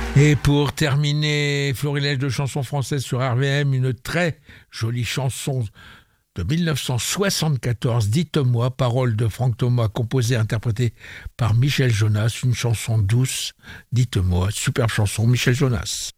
Et pour terminer, Florilège de chansons françaises sur RVM, une très jolie chanson de 1974, Dites-moi, paroles de Franck Thomas, composée et interprétée par Michel Jonas, une chanson douce, Dites-moi, superbe chanson, Michel Jonas.